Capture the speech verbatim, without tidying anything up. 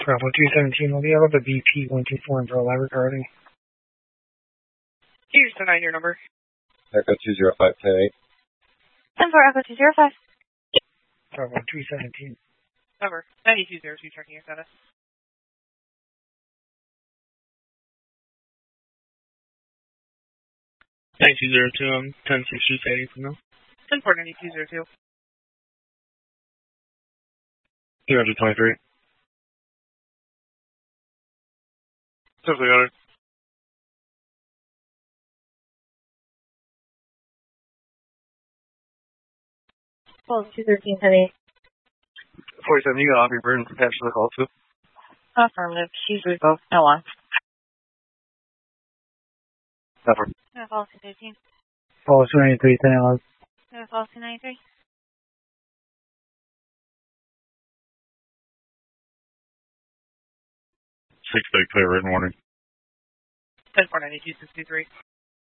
Bravo two seventeen, will be out of the B P one two four and for live recording. Here's the nine-year number. Echo two zero five ten eight. ten four Echo two zero five. Bravo two seventeen. Number ninety-two zero two, checking your status. ninety-two zero two, I'm ten six two eighty from now. ten four ninety-two zero two. two twenty-three. Simply got it. Well, two thirteen ten eight. forty-seven, you got off your burn attached to the call too. Affirmative. She's with both. No on. Never. No, policy thirteen. Policy ninety-three, ten eleven. No, policy ninety-three. six thirty, clear written warning. ten four ninety-two sixty-three.